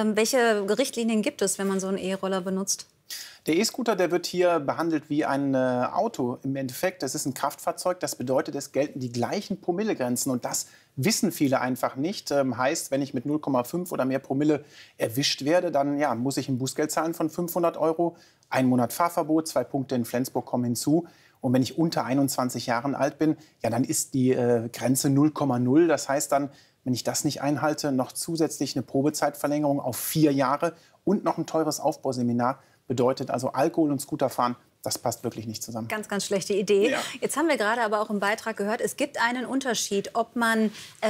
Welche Richtlinien gibt es, wenn man so einen E-Roller benutzt? Der E-Scooter, der wird hier behandelt wie ein Auto. Im Endeffekt, das ist ein Kraftfahrzeug. Das bedeutet, es gelten die gleichen Promillegrenzen. Und das wissen viele einfach nicht. Heißt, wenn ich mit 0,5 oder mehr Promille erwischt werde, dann ja, muss ich ein Bußgeld zahlen von 500 €. 1 Monat Fahrverbot, 2 Punkte in Flensburg kommen hinzu. Und wenn ich unter 21 Jahren alt bin, ja, dann ist die Grenze 0,0. Das heißt dann, wenn ich das nicht einhalte, noch zusätzlich eine Probezeitverlängerung auf 4 Jahre und noch ein teures Aufbauseminar. Bedeutet also Alkohol und Scooterfahren, das passt wirklich nicht zusammen. Ganz, ganz schlechte Idee. Ja. Jetzt haben wir gerade aber auch im Beitrag gehört, es gibt einen Unterschied, ob man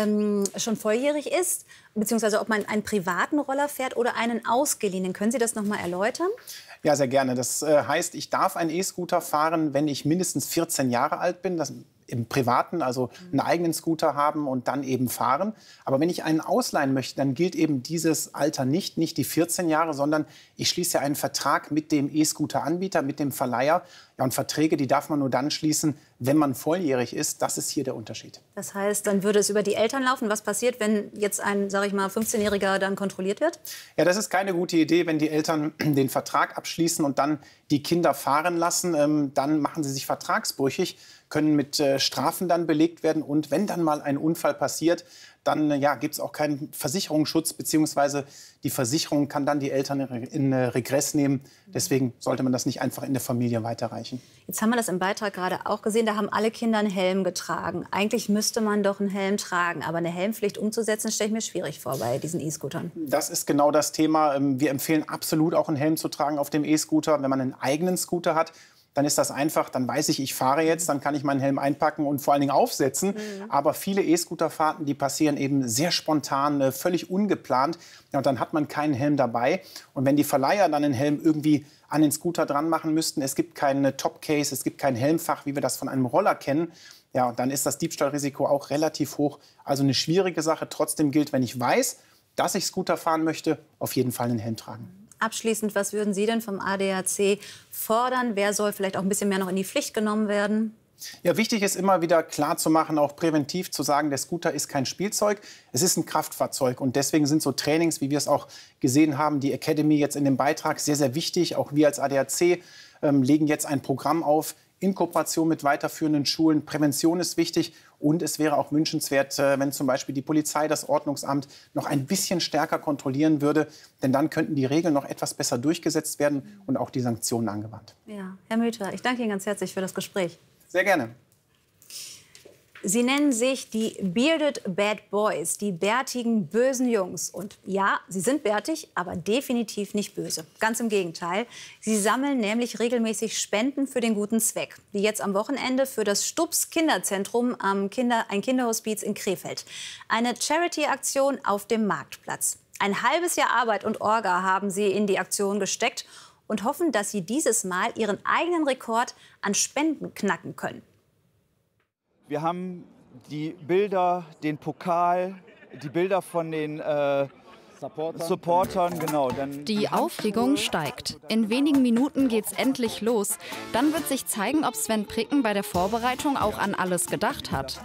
schon volljährig ist, beziehungsweise ob man einen privaten Roller fährt oder einen ausgeliehenen. Können Sie das noch mal erläutern? Ja, sehr gerne. Das heißt, ich darf einen E-Scooter fahren, wenn ich mindestens 14 Jahre alt bin. Das im Privaten, also einen eigenen Scooter haben und dann eben fahren. Aber wenn ich einen ausleihen möchte, dann gilt eben dieses Alter nicht die 14 Jahre, sondern ich schließe ja einen Vertrag mit dem E-Scooter-Anbieter, mit dem Verleiher. Ja, und Verträge, die darf man nur dann schließen, wenn man volljährig ist. Das ist hier der Unterschied. Das heißt, dann würde es über die Eltern laufen. Was passiert, wenn jetzt ein, sage ich mal, 15-Jähriger dann kontrolliert wird? Ja, das ist keine gute Idee, wenn die Eltern den Vertrag abschließen und dann die Kinder fahren lassen. Dann machen sie sich vertragsbrüchig, können mit Strafen dann belegt werden. Und wenn dann mal ein Unfall passiert, dann ja, gibt es auch keinen Versicherungsschutz, beziehungsweise die Versicherung kann dann die Eltern in Regress nehmen. Deswegen sollte man das nicht einfach in der Familie weiterreichen. Jetzt haben wir das im Beitrag gerade auch gesehen, da haben alle Kinder einen Helm getragen. Eigentlich müsste man doch einen Helm tragen, aber eine Helmpflicht umzusetzen, stelle ich mir schwierig vor bei diesen E-Scootern. Das ist genau das Thema. Wir empfehlen absolut auch einen Helm zu tragen auf dem E-Scooter, wenn man einen eigenen Scooter hat. Dann ist das einfach, dann weiß ich fahre jetzt, dann kann ich meinen Helm einpacken und vor allen Dingen aufsetzen. Aber viele E-Scooter-Fahrten, die passieren eben sehr spontan, völlig ungeplant. Ja, und dann hat man keinen Helm dabei. Und wenn die Verleiher dann einen Helm irgendwie an den Scooter dran machen müssten, es gibt keinen Topcase, es gibt kein Helmfach, wie wir das von einem Roller kennen, ja, und dann ist das Diebstahlrisiko auch relativ hoch. Also eine schwierige Sache. Trotzdem gilt, wenn ich weiß, dass ich Scooter fahren möchte, auf jeden Fall einen Helm tragen. Abschließend, was würden Sie denn vom ADAC fordern? Wer soll vielleicht auch ein bisschen mehr noch in die Pflicht genommen werden? Ja, wichtig ist immer wieder klar zu machen, auch präventiv zu sagen, der Scooter ist kein Spielzeug, es ist ein Kraftfahrzeug. Und deswegen sind so Trainings, wie wir es auch gesehen haben, die Academy jetzt in dem Beitrag, sehr, sehr wichtig. Auch wir als ADAC legen jetzt ein Programm auf, in Kooperation mit weiterführenden Schulen. Prävention ist wichtig und es wäre auch wünschenswert, wenn zum Beispiel die Polizei, das Ordnungsamt noch ein bisschen stärker kontrollieren würde. Denn dann könnten die Regeln noch etwas besser durchgesetzt werden und auch die Sanktionen angewandt. Ja, Herr Müther, ich danke Ihnen ganz herzlich für das Gespräch. Sehr gerne. Sie nennen sich die Bearded Bad Boys, die bärtigen, bösen Jungs. Und ja, sie sind bärtig, aber definitiv nicht böse. Ganz im Gegenteil. Sie sammeln nämlich regelmäßig Spenden für den guten Zweck. Wie jetzt am Wochenende für das Stups Kinderzentrum ein Kinderhospiz in Krefeld. Eine Charity-Aktion auf dem Marktplatz. Ein halbes Jahr Arbeit und Orga haben sie in die Aktion gesteckt und hoffen, dass sie dieses Mal ihren eigenen Rekord an Spenden knacken können. Wir haben die Bilder, den Pokal, die Bilder von den Supportern. Genau. Die Aufregung steigt. In wenigen Minuten geht's endlich los. Dann wird sich zeigen, ob Sven Pricken bei der Vorbereitung auch an alles gedacht hat.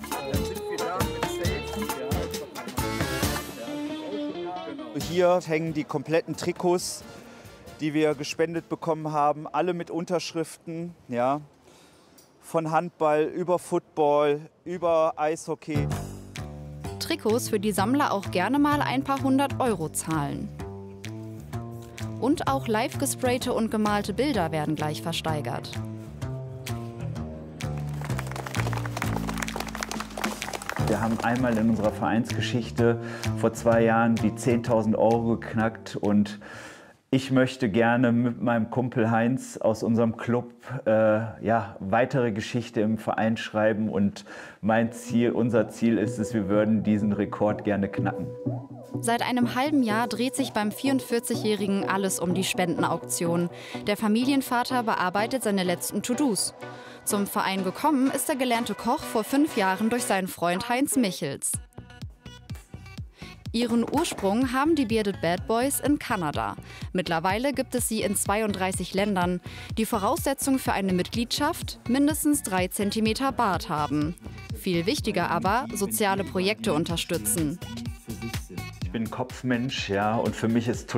Hier hängen die kompletten Trikots, die wir gespendet bekommen haben, alle mit Unterschriften, ja. Von Handball über Football, über Eishockey. Trikots, für die Sammler auch gerne mal ein paar 100 € zahlen. Und auch live gesprayte und gemalte Bilder werden gleich versteigert. Wir haben einmal in unserer Vereinsgeschichte vor 2 Jahren die 10.000 € geknackt und ich möchte gerne mit meinem Kumpel Heinz aus unserem Club weitere Geschichte im Verein schreiben und unser Ziel ist es, wir würden diesen Rekord gerne knacken. Seit einem halben Jahr dreht sich beim 44-Jährigen alles um die Spendenauktion. Der Familienvater bearbeitet seine letzten To-Dos. Zum Verein gekommen ist der gelernte Koch vor 5 Jahren durch seinen Freund Heinz Michels. Ihren Ursprung haben die Bearded Bad Boys in Kanada. Mittlerweile gibt es sie in 32 Ländern. Die Voraussetzung für eine Mitgliedschaft: mindestens 3 cm Bart haben. Viel wichtiger aber, soziale Projekte unterstützen. Ich bin Kopfmensch, ja, und für mich ist